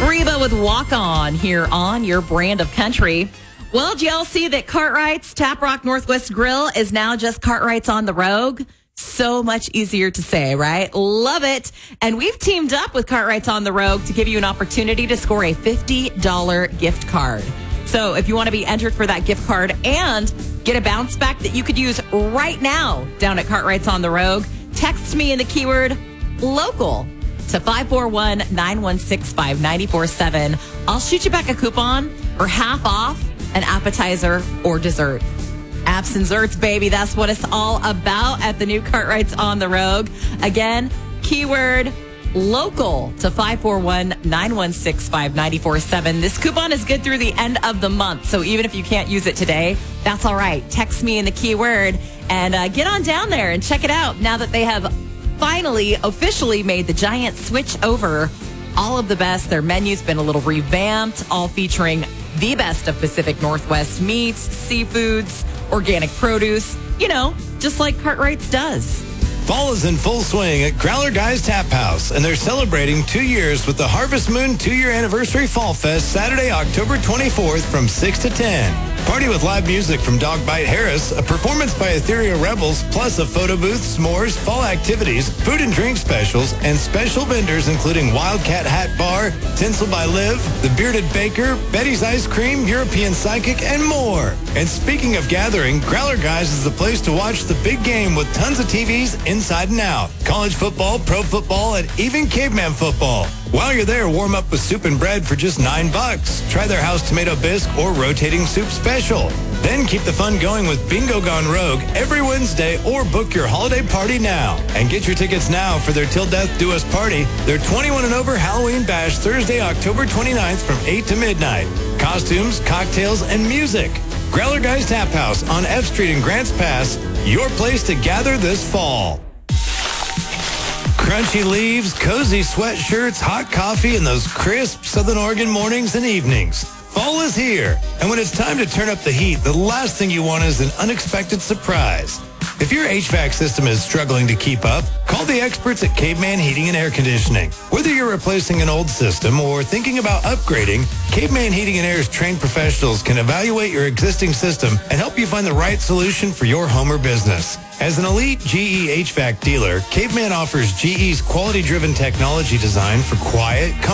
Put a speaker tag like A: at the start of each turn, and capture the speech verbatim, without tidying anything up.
A: Reba with Walk On here on your brand of country. Well, did y'all see that Cartwright's Tap Rock Northwest Grill is now just Cartwright's on the Rogue? So much easier to say, right? Love it. And we've teamed up with Cartwright's on the Rogue to give you an opportunity to score a fifty dollars gift card. So if you want to be entered for that gift card and get a bounce back that you could use right now down at Cartwright's on the Rogue, text me in the keyword local to five four one, nine one six five, nine four seven. I'll shoot you back a coupon for half off an appetizer or dessert. Apps and Zerts, baby. That's what it's all about at the new Cartwright's on the Rogue. Again, keyword local to five four one, nine one six five, nine four seven. This coupon is good through the end of the month. So even if you can't use it today, that's all right. Text me in the keyword and uh, get on down there and check it out now that they have finally officially made the giant switch over. All of the best. Their menu's been a little revamped, all featuring the best of Pacific Northwest meats, seafoods, organic produce, you know, just like Cartwright's does.
B: Fall is in full swing at Growler Guys Tap House, and they're celebrating two years with the Harvest Moon two-year anniversary Fall Fest Saturday, October twenty-fourth from six to ten. Party with live music from Dog Bite Harris, a performance by Ethereal Rebels, plus a photo booth, s'mores, fall activities, food and drink specials, and special vendors including Wildcat Hat Bar, Tinsel by Liv, The Bearded Baker, Betty's Ice Cream, European Psychic, and more. And speaking of gathering, Growler Guys is the place to watch the big game with tons of T Vs inside and out. College football, pro football, and even caveman football. While you're there, warm up with soup and bread for just nine bucks. Try their house tomato bisque or rotating soup special. Then keep the fun going with Bingo Gone Rogue every Wednesday, or book your holiday party now. And get your tickets now for their Till Death Do Us party, their twenty-one and over Halloween bash Thursday, October twenty-ninth from eight to midnight. Costumes, cocktails, and music. Growler Guys Tap House on F Street in Grants Pass, your place to gather this fall. Crunchy leaves, cozy sweatshirts, hot coffee, and those crisp Southern Oregon mornings and evenings. Fall is here, and when it's time to turn up the heat, the last thing you want is an unexpected surprise. If your H V A C system is struggling to keep up, call the experts at Caveman Heating and Air Conditioning. Whether you're replacing an old system or thinking about upgrading, Caveman Heating and Air's trained professionals can evaluate your existing system and help you find the right solution for your home or business. As an elite G E H V A C dealer, Caveman offers G E's quality-driven technology design for quiet,